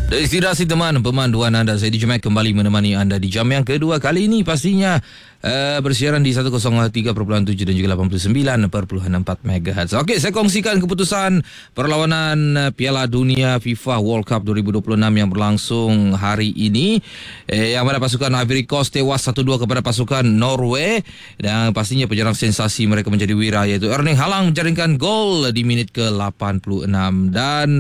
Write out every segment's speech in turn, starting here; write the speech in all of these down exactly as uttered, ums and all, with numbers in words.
Destinasi teman pemanduan anda. Saya D J Mac kembali menemani anda di jam yang kedua. Kali ini pastinya uh, bersiaran di seratus tiga perpuluhan tujuh dan juga lapan puluh sembilan perpuluhan empat megahertz. Okey, saya kongsikan keputusan perlawanan uh, Piala Dunia FIFA World Cup dua ribu dua puluh enam yang berlangsung hari ini. Eh, yang mana pasukan Ivory Coast tewas satu dua kepada pasukan Norway. Dan pastinya penyerang sensasi mereka menjadi wira, iaitu Erling Haaland menjaringkan gol di minit ke lapan puluh enam. Dan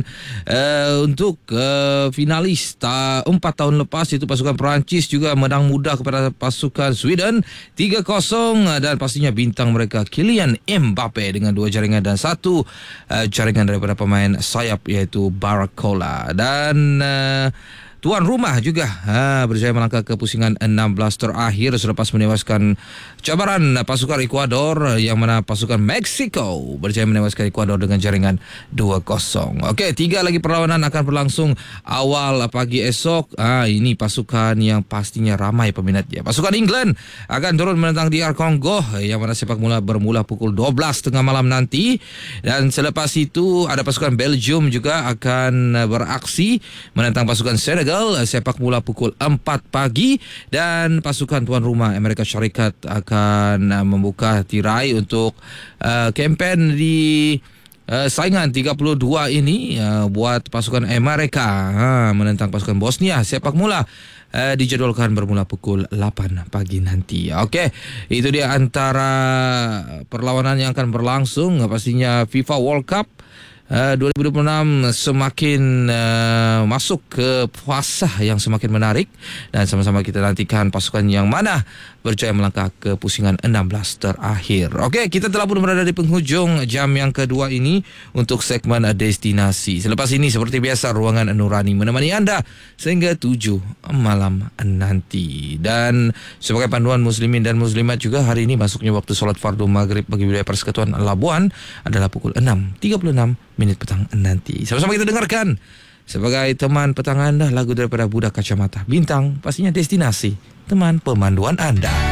uh, untuk uh, finalis ta, empat tahun lepas itu pasukan Perancis juga menang mudah kepada pasukan Sweden tiga kosong, dan pastinya bintang mereka Kylian Mbappe dengan dua jaringan dan satu uh, jaringan daripada pemain sayap iaitu Barcola. Dan uh, tuan rumah juga ha, berjaya melangkah ke pusingan enam belas terakhir selepas menewaskan cabaran pasukan Ecuador, yang mana pasukan Meksiko berjaya menewaskan Ecuador dengan jaringan dua kosong. Okey, tiga lagi perlawanan akan berlangsung awal pagi esok. Ha, ini pasukan yang pastinya ramai peminatnya. Pasukan England akan turun menentang D R Congo, yang mana sepak bola bermula pukul dua belas tengah malam nanti. Dan selepas itu ada pasukan Belgium juga akan beraksi menentang pasukan Senegal sepak bola pukul empat pagi, dan pasukan tuan rumah Amerika Syarikat akan uh, membuka tirai untuk uh, kempen di uh, saingan tiga puluh dua ini uh, buat pasukan Amerika uh, menentang pasukan Bosnia. Sepak bola uh, dijadualkan bermula pukul lapan pagi nanti. Okey, itu dia antara perlawanan yang akan berlangsung. Pastinya FIFA World Cup Uh, dua ribu dua puluh enam semakin uh, masuk ke fasa yang semakin menarik, dan sama-sama kita nantikan pasukan yang mana berjaya melangkah ke pusingan enam belas terakhir. Okey, kita telah pun berada di penghujung jam yang kedua ini untuk segmen destinasi. Selepas ini seperti biasa ruangan Nurani menemani anda sehingga tujuh malam nanti. Dan sebagai panduan muslimin dan muslimat juga, hari ini masuknya waktu solat fardu maghrib bagi wilayah Persekutuan Labuan adalah pukul enam tiga puluh enam minit petang nanti. Sama-sama kita dengarkan sebagai teman petang anda lagu daripada Budak Kacamata Bintang, pastinya destinasi teman pemanduan anda.